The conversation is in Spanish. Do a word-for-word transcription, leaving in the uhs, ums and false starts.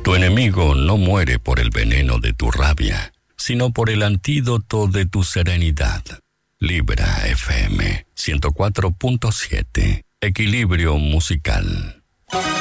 Tu enemigo no muere por el veneno de tu rabia, sino por el antídoto de tu serenidad. Libra F M ciento cuatro punto siete. Equilibrio musical.